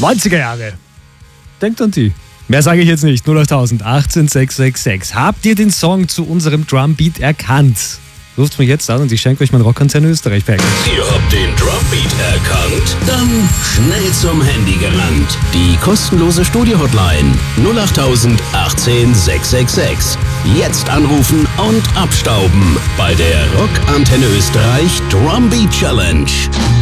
90er Jahre. Denkt an die. Mehr sage ich jetzt nicht. 08000 18 666. Habt ihr den Song zu unserem Drumbeat erkannt? Ruft mich jetzt an und ich schenke euch mein Rockkonzern Österreich-Pack. Ihr habt den Drumbeat erkannt? Dann schnell zum Handy gerannt. Die kostenlose Studio-Hotline 08000 18 666. Jetzt anrufen und abstauben bei der Rockantenne Österreich Drumbeat Challenge.